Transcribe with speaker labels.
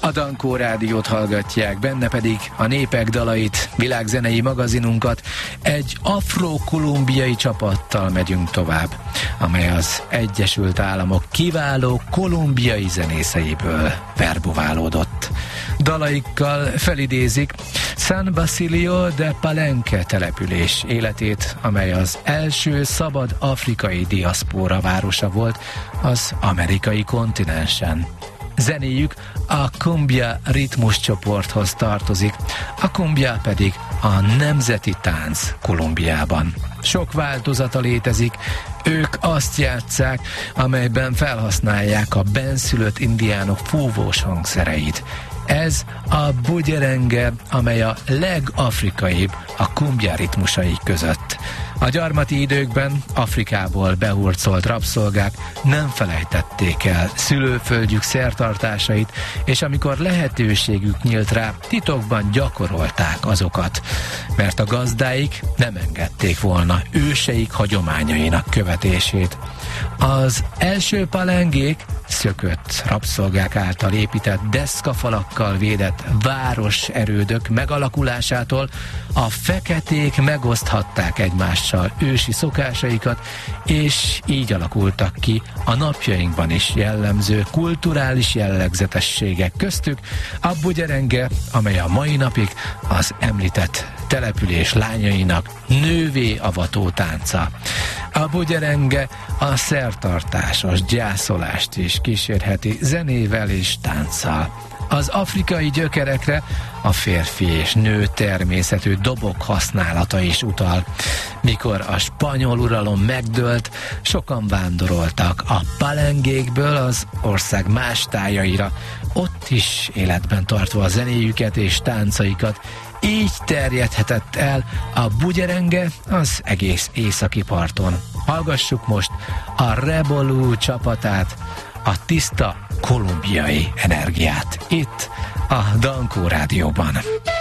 Speaker 1: A Dankó Rádiót hallgatják, benne pedig a Népek dalait, világzenei magazinunkat. Egy afro-kolumbiai csapattal megyünk tovább, amely az Egyesült Államok kiváló kolumbiai zenészeiből verbuválódott. Dalaikkal felidézik San Basilio de Palenque település életét, amely az első szabad afrikai diaszpóra városa volt az amerikai kontinensen. Zenéjük a cumbia ritmuscsoporthoz tartozik, a cumbia pedig a nemzeti tánc Kolumbiában. Sok változata létezik, ők azt játsszák, amelyben felhasználják a bennszülött indiánok fúvós hangszereit. Ez a bugyerenge, amely a legafrikaibb a cumbia ritmusai között. A gyarmati időkben Afrikából behurcolt rabszolgák nem felejtették el szülőföldjük szertartásait, és amikor lehetőségük nyílt rá, titokban gyakorolták azokat, mert a gazdáik nem engedték volna őseik hagyományainak követését. Az első palengék szökött rabszolgák által épített deszkafalakkal védett város erődök megalakulásától a feketék megoszthatták egymással ősi szokásaikat, és így alakultak ki a napjainkban is jellemző kulturális jellegzetességek, köztük a bugyerenge, amely a mai napig az említett település lányainak nővé avató tánca. A bugyerenge a szertartásos gyászolást is kísérheti zenével és tánccal. Az afrikai gyökerekre a férfi és nő természetű dobok használata is utal. Mikor a spanyol uralom megdőlt, sokan vándoroltak a palengékből az ország más tájaira, ott is életben tartva a zenéjüket és táncaikat. Így terjedhetett el a bugyerenge az egész északi parton. Hallgassuk most a Rebolú csapatát, a tiszta kolumbiai energiát itt a Dankó Rádióban.